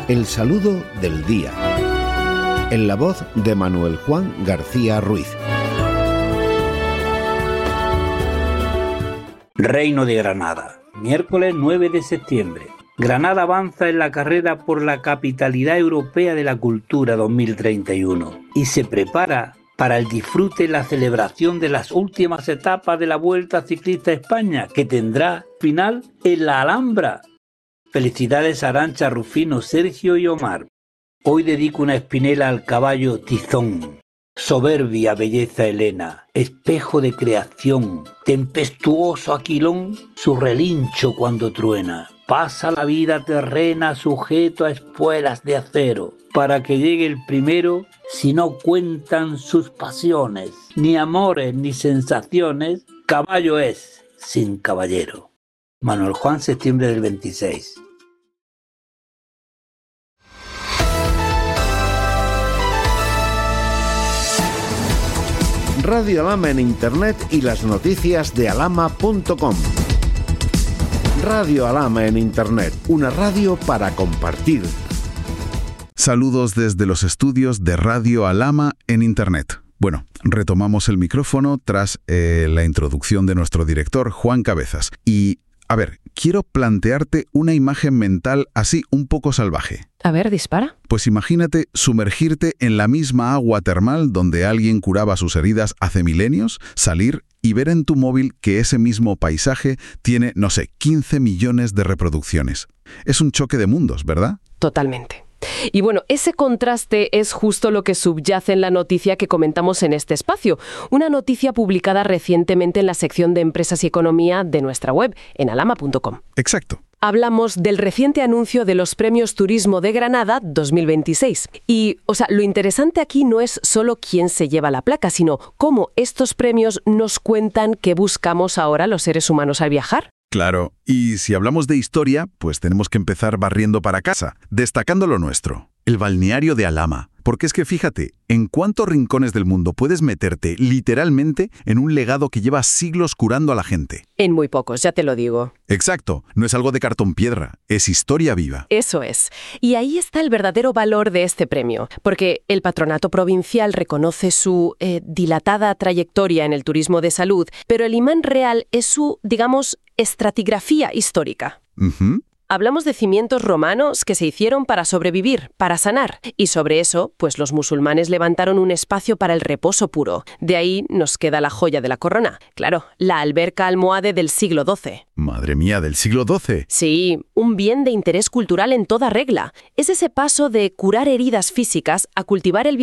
El saludo del día. En la voz de Manuel Juan García Ruiz. Reino de Granada, miércoles 9 de septiembre. Granada avanza en la carrera por la capitalidad europea de la cultura 2031 y se prepara para el disfrute y la celebración de las últimas etapas de la Vuelta Ciclista a España, que tendrá final en la Alhambra. Felicidades a Arantxa, Rufino, Sergio y Omar. Hoy dedico una espinela al caballo Tizón. Soberbia belleza Helena, espejo de creación, tempestuoso Aquilón, su relincho cuando truena. Pasa la vida terrena sujeto a espuelas de acero, para que llegue el primero, si no cuentan sus pasiones, ni amores ni sensaciones, caballo es sin caballero. Manuel Juan, septiembre del 26. Radio Alhama en Internet y las noticias de alhama.com. Radio Alhama en Internet, una radio para compartir. Saludos desde los estudios de Radio Alhama en Internet. Bueno, retomamos el micrófono tras la introducción de nuestro director, Juan Cabezas. Y, a ver, quiero plantearte una imagen mental así un poco salvaje. A ver, dispara. Pues imagínate sumergirte en la misma agua termal donde alguien curaba sus heridas hace milenios, salir y ver en tu móvil que ese mismo paisaje tiene, 15 millones de reproducciones. Es un choque de mundos, ¿verdad? Totalmente. Y bueno, ese contraste es justo lo que subyace en la noticia que comentamos en este espacio. Una noticia publicada recientemente en la sección de Empresas y Economía de nuestra web, en alhama.com. Exacto. Hablamos del reciente anuncio de los Premios Turismo de Granada 2026. Y, lo interesante aquí no es solo quién se lleva la placa, sino cómo estos premios nos cuentan qué buscamos ahora los seres humanos al viajar. Claro, y si hablamos de historia, pues tenemos que empezar barriendo para casa, destacando lo nuestro, el balneario de Alhama. Porque es que fíjate, ¿en cuántos rincones del mundo puedes meterte literalmente en un legado que lleva siglos curando a la gente? En muy pocos, ya te lo digo. Exacto, no es algo de cartón piedra, es historia viva. Eso es. Y ahí está el verdadero valor de este premio, porque el Patronato Provincial reconoce su dilatada trayectoria en el turismo de salud, pero el imán real es su, estratigrafía histórica. Hablamos de cimientos romanos que se hicieron para sobrevivir, para sanar. Y sobre eso, pues los musulmanes levantaron un espacio para el reposo puro. De ahí nos queda la joya de la corona. Claro, la alberca almohade del siglo XII. Madre mía, ¿del siglo XII? Sí, un bien de interés cultural en toda regla. Es ese paso de curar heridas físicas a cultivar el